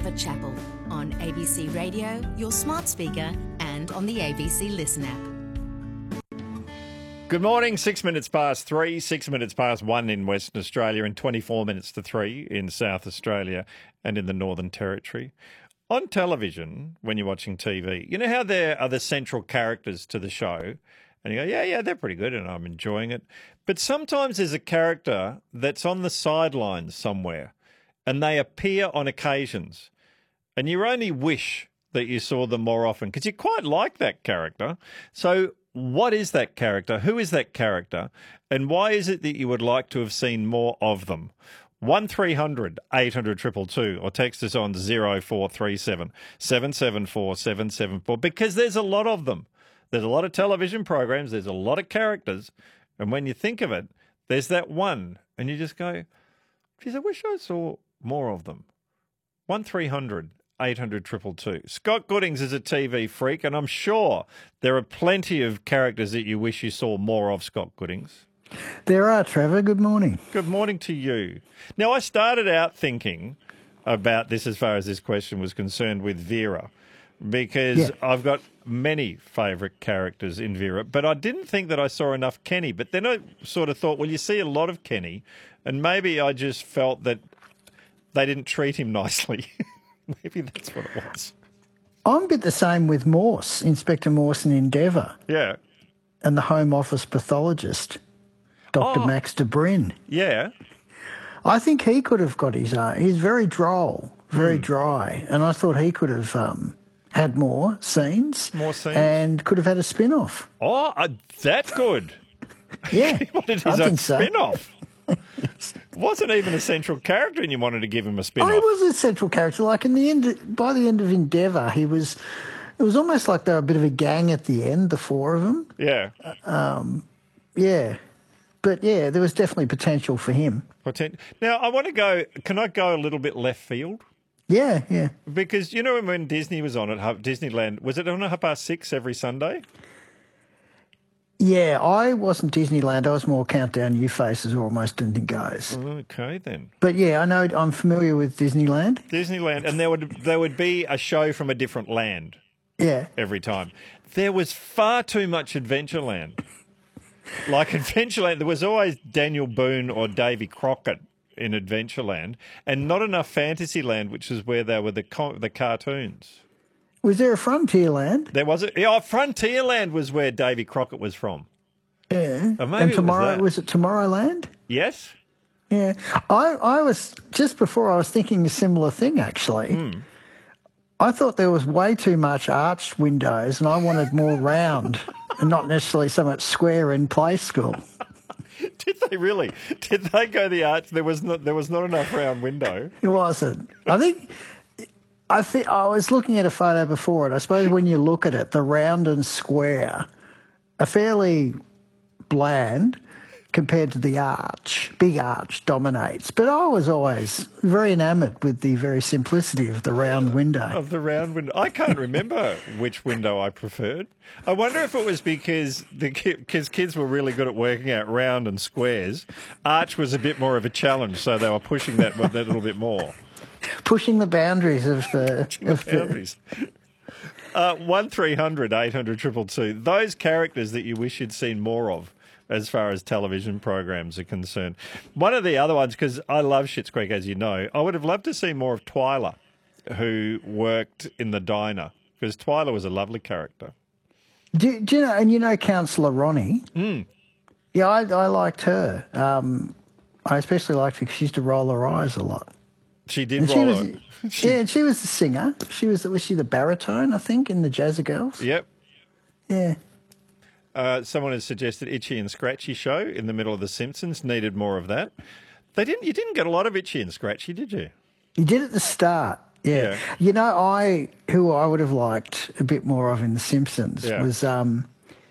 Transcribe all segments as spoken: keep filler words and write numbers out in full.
Christopher Chappell on A B C Radio, your smart speaker, and on the A B C Listen app. Good morning, six minutes past three, six minutes past one in Western Australia and twenty-four minutes to three in South Australia and in the Northern Territory. On television, when you're watching T V, you know how there are the central characters to the show? And you go, yeah, yeah, they're pretty good and I'm enjoying it. But sometimes there's a character that's on the sidelines somewhere and they appear on occasions and you only wish that you saw them more often because you quite like that character. So what is that character? Who is that character? And why is it that you would like to have seen more of them? one three hundred eight hundred two two two or text us on zero four three seven seven seven four seven seven four because there's a lot of them. There's a lot of television programs. There's a lot of characters. And when you think of it, there's that one. And you just go, geez, I wish I saw more of them. one three hundred eight hundred two two two. Scott Goodings is a T V freak, and I'm sure there are plenty of characters that you wish you saw more of, Scott Goodings. There are, Trevor. Good morning. Good morning to you. Now, I started out thinking about this as far as this question was concerned with Vera, because Yeah. I've got many favourite characters in Vera, but I didn't think that I saw enough Kenny. But then I sort of thought, well, you see a lot of Kenny, and maybe I just felt that they didn't treat him nicely. Maybe that's what it was. I'm a bit the same with Morse, Inspector Morse in Endeavour, Yeah. and the Home Office pathologist, Doctor Oh. Max de Bryn. Yeah. I think he could have got his own. He's very droll, very Hmm. dry, and I thought he could have um, had more scenes. More scenes. And could have had a spin-off. Oh, uh, that's good. Yeah, He wanted I his own think so. spin-off. Wasn't even a central character and you wanted to give him a spin-off. Oh, he was a central character. Like in the end, by the end of Endeavour, he was. It was almost like they were a bit of a gang at the end, the four of them. Yeah. Yeah, but yeah, there was definitely potential for him. Potent- Now, I want to go, can I go a little bit left field? Yeah, yeah. Because, you know, when Disney was on at Hu- Disneyland, was it on at half past six every Sunday? Yeah, I wasn't Disneyland. I was more Countdown You Faces or Almost Anything Goes. Okay, then. But yeah, I know I'm familiar with Disneyland. Disneyland, and there would there would be a show from a different land Yeah. every time. There was far too much Adventureland. Like Adventureland, there was always Daniel Boone or Davy Crockett in Adventureland, and not enough Fantasyland, which is where there were the co- the cartoons. Was there a Frontierland? There was it. Yeah, Frontierland was where Davy Crockett was from. Yeah. Or maybe it and was tomorrow that. was it Tomorrowland? Yes. Yeah. I I was just before I was thinking a similar thing actually. Hmm. I thought there was way too much arched windows, and I wanted more round, and not necessarily so much square in play school. Did they really? Did they go the arch? There was not. There was not enough round window. It wasn't. I think. I think I was looking at a photo before it. I suppose when you look at it, the round and square are fairly bland compared to the arch. Big arch dominates. But I was always very enamoured with the very simplicity of the round window. Of the round window, I can't remember which window I preferred. I wonder if it was because the because kids were really good at working out round and squares. Arch was a bit more of a challenge, so they were pushing that that little bit more. Pushing the boundaries of the... of the Boundaries. Uh, one three hundred eight hundred two two two. Those characters that you wish you'd seen more of as far as television programs are concerned. One of the other ones, because I love Schitt's Creek, as you know, I would have loved to see more of Twyla, who worked in the diner, because Twyla was a lovely character. do, do you know, and you know Councillor Ronnie? Mm. Yeah, I, I liked her. Um, I especially liked her because she used to roll her eyes a lot. She did And she roll was, it. She- yeah, and she was the singer. She was, was she the baritone, I think, in the Jazzy Girls? Yep. Yeah. Uh, someone has suggested Itchy and Scratchy show in the middle of The Simpsons. Needed more of that. They didn't. You didn't get a lot of Itchy and Scratchy, did you? You did at the start. Yeah. Yeah. You know, I who I would have liked a bit more of in The Simpsons Yeah. was um,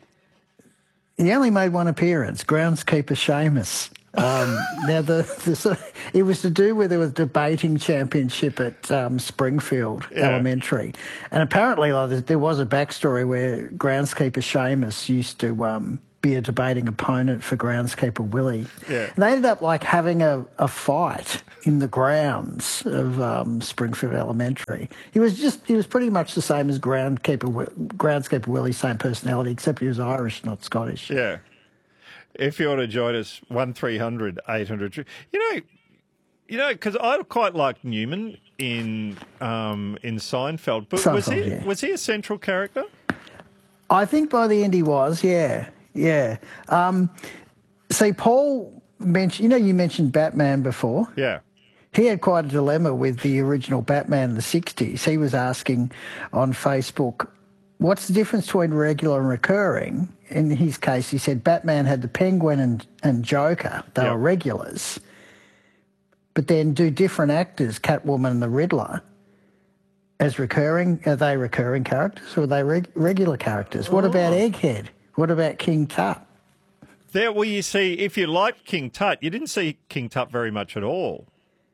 he only made one appearance, groundskeeper Seamus. Um, now, the, the sort of- it was to do with there was a debating championship at um, Springfield Yeah. Elementary. And apparently like, there- there was a backstory where groundskeeper Seamus used to um, be a debating opponent for groundskeeper Willie. Yeah. And they ended up like having a, a fight in the grounds of um, Springfield Elementary. He was just he was pretty much the same as groundkeeper groundskeeper Willie, same personality, except he was Irish, not Scottish. Yeah. If you want to join us, one three hundred eight hundred. You know, you know, because I quite liked Newman in um, in Seinfeld, but Seinfeld, was he yeah. was he a central character? I think by the end he was, yeah, yeah. Um, see, Paul mentioned, you know, you mentioned Batman before. Yeah. He had quite a dilemma with the original Batman in the sixties. He was asking on Facebook, what's the difference between regular and recurring? In his case, he said Batman had the Penguin and, and Joker. They Yep. were regulars. But then do different actors, Catwoman and the Riddler, as recurring? Are they recurring characters or are they reg- regular characters? What about Egghead? What about King Tut? There, well, you see, if you liked King Tut, you didn't see King Tut very much at all.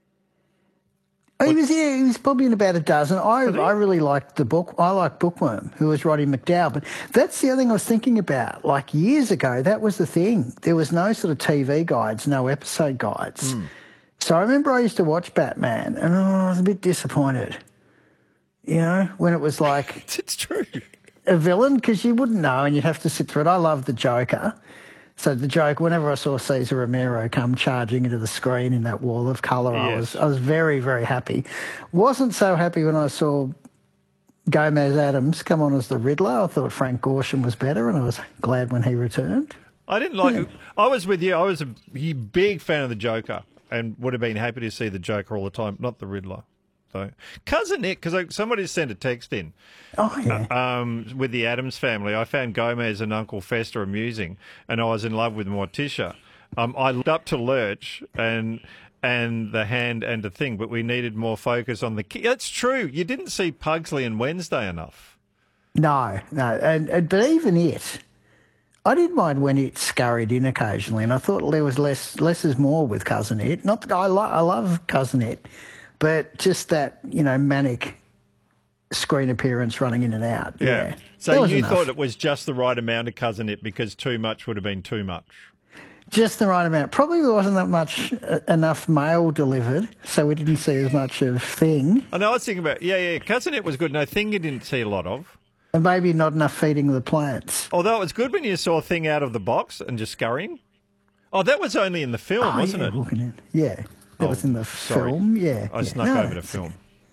Oh, he was yeah, he was probably in about a dozen. I Was he? I really liked the book. I like Bookworm, who was Roddy McDowall. But that's the other thing I was thinking about. Like years ago, that was the thing. There was no sort of T V guides, no episode guides. Hmm. So I remember I used to watch Batman, and oh, I was a bit disappointed. You know, when it was like It's true. a villain, because you wouldn't know, and you'd have to sit through it. I love the Joker. So the joke, whenever I saw Cesar Romero come charging into the screen in that wall of colour, I Yes. was I was very, very happy. Wasn't so happy when I saw Gomez Adams come on as the Riddler. I thought Frank Gorshin was better, and I was glad when he returned. I didn't like it. I was with you. I was a big fan of the Joker and would have been happy to see the Joker all the time, not the Riddler. So, Cousin Nick, because somebody sent a text in Oh, yeah. um, with the Addams family. I found Gomez and Uncle Fester amusing, and I was in love with Morticia. Um, I looked up to Lurch and and the hand and the thing, but we needed more focus on the kid. That's true. You didn't see Pugsley and Wednesday enough. No, no. And, and But even it, I didn't mind when it scurried in occasionally, and I thought there was less less is more with Cousin It. Not that I, lo- I love Cousin It, but just that, you know, manic screen appearance running in and out. Yeah. That So was you enough. thought it was just the right amount of Cousin It because too much would have been too much. Just the right amount. Probably there wasn't that much uh, enough mail delivered, so we didn't see as much of Thing, I know. I was thinking about yeah, yeah. Cousin It was good. No Thing you didn't see a lot of. and maybe not enough feeding the plants. Although it was good when you saw Thing out of the box and just scurrying. Oh, that was only in the film, Oh, wasn't yeah, it? looking at, yeah, that Oh, was in the sorry. film. Yeah, I yeah. snuck No, over the it's- film.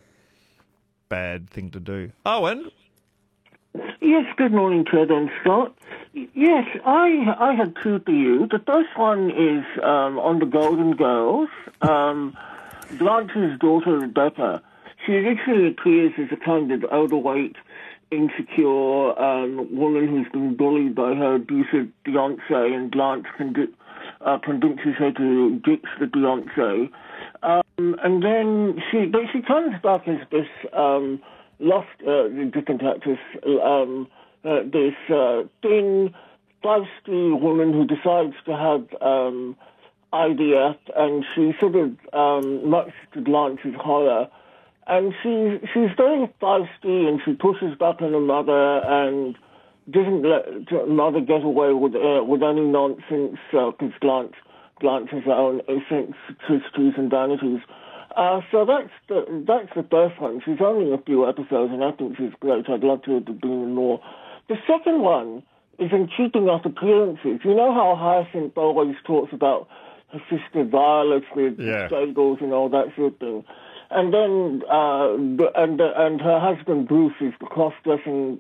Bad thing to do. Owen, Yes, good morning, Ted and Scott. Yes, I I had two for you. The first one is um, on the Golden Girls. Um, Blanche's daughter, Rebecca, she originally appears as a kind of overweight, insecure um, woman who's been bullied by her abusive fiancé, and Blanche condi- uh, convinces her to ditch the fiancé. Um, and then she, but she comes back as this um, lost, uh, different actress, um, uh, this uh, thin, feisty woman who decides to have um, I V F, and she sort of, um, much to Blanche's horror, and she she's very feisty, and she pushes back on her mother, and doesn't let her mother get away with uh, with any nonsense, because uh, Blanche Blanche has her own eccentricities and vanities. Uh, so that's the that's the first one. She's only a few episodes, and I think she's great. I'd love to have been more. The second one is in keeping up appearances. You know how Hyacinth always talks about her sister Violet with Yeah. stables and all that sort of thing. And then, uh, and and her husband Bruce is the cross-dressing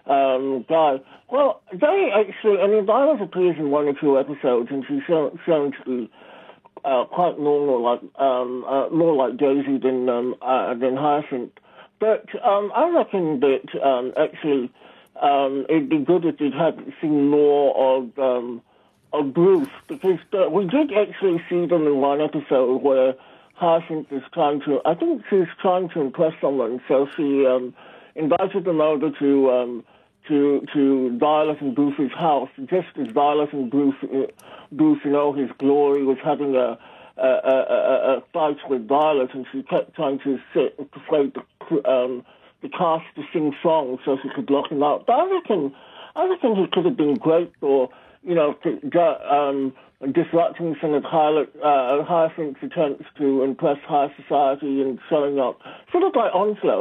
um, guy. Well, they actually, I mean, Violet appears in one or two episodes, and she's shown, shown to be uh, quite normal, like um, uh, more like Daisy than um, uh, than Hyacinth. But um, I reckon that um, actually um, it'd be good if you'd had seen more of um, of Bruce, because uh, we did actually see them in one episode where Hyacinth is trying to, I think she's trying to impress someone, so she um, invited them over to um, to to Violet and Bruce's house, just as Violet and Bruce, uh, Bruce in all his glory, was having a a, a, a, a fight with Violet, and she kept trying to sit and persuade the um, the cast to sing songs so she could lock him out. But I reckon, I reckon it could have been great for you know, to, um, disrupting some of Hyatt, uh, Hyacinth's attempts to impress high society and showing up, sort of like Onslow.